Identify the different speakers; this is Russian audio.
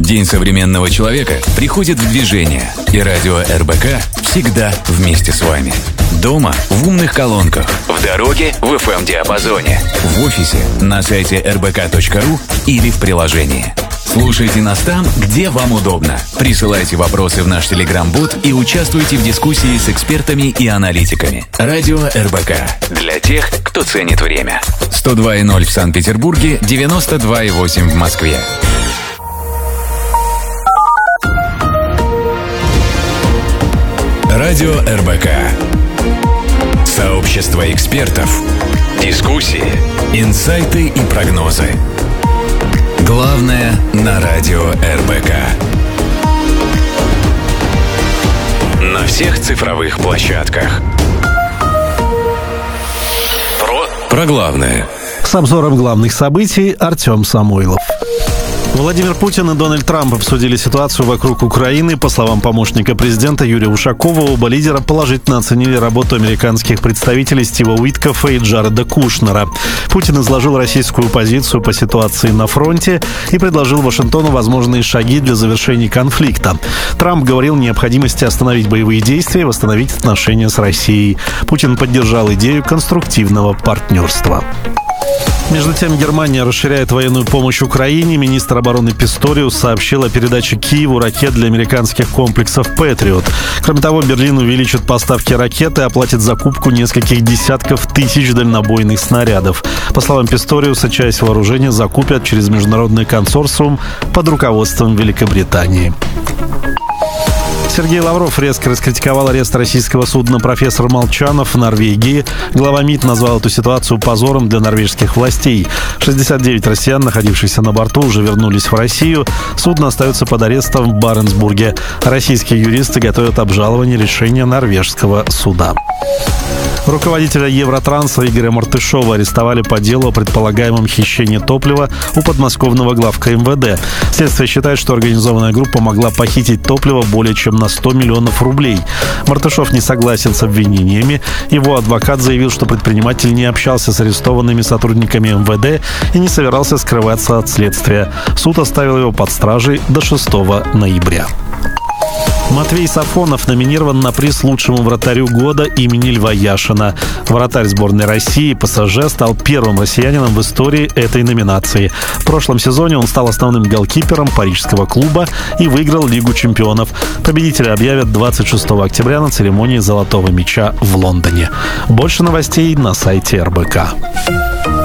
Speaker 1: День современного человека приходит в движение, и радио РБК всегда вместе с вами. Дома в умных колонках, в дороге в FM-диапазоне, в офисе, на сайте rbk.ru или в приложении. Слушайте нас там, где вам удобно. Присылайте вопросы в наш Telegram-бот и участвуйте в дискуссии с экспертами и аналитиками. Радио РБК. Для тех, кто ценит время. 102.0 в Санкт-Петербурге, 92.8 в Москве. Радио РБК. Сообщество экспертов. Дискуссии, инсайты и прогнозы. Главное на радио РБК. На всех цифровых площадках. Про главное.
Speaker 2: С обзором главных событий Артем Самойлов. Владимир Путин и Дональд Трамп обсудили ситуацию вокруг Украины. По словам помощника президента Юрия Ушакова, оба лидера положительно оценили работу американских представителей Стива Уиткофа и Джареда Кушнера. Путин изложил российскую позицию по ситуации на фронте и предложил Вашингтону возможные шаги для завершения конфликта. Трамп говорил о необходимости остановить боевые действия и восстановить отношения с Россией. Путин поддержал идею конструктивного партнерства. Между тем, Германия расширяет военную помощь Украине. Министр обороны Писториус сообщил о передаче Киеву ракет для американских комплексов «Патриот». Кроме того, Берлин увеличит поставки ракет и оплатит закупку нескольких десятков тысяч дальнобойных снарядов. По словам Писториуса, часть вооружения закупят через международный консорциум под руководством Великобритании. Сергей Лавров резко раскритиковал арест российского судна «Профессор Молчанов» в Норвегии. Глава МИД назвал эту ситуацию позором для норвежских властей. 69 россиян, находившихся на борту, уже вернулись в Россию. Судно остается под арестом в Баренцбурге. Российские юристы готовят обжалование решения норвежского суда. Руководителя Евротранса Игоря Мартышова арестовали по делу о предполагаемом хищении топлива у подмосковного главка МВД. Следствие считает, что организованная группа могла похитить топливо более чем на 100 миллионов рублей. Мартышов не согласен с обвинениями. Его адвокат заявил, что предприниматель не общался с арестованными сотрудниками МВД и не собирался скрываться от следствия. Суд оставил его под стражей до 6 ноября. Матвей Сафонов номинирован на приз лучшему вратарю года имени Льва Яшина. Вратарь сборной России ПСЖ стал первым россиянином в истории этой номинации. В прошлом сезоне он стал основным голкипером парижского клуба и выиграл Лигу чемпионов. Победителя объявят 26 октября на церемонии «Золотого мяча» в Лондоне. Больше новостей на сайте РБК.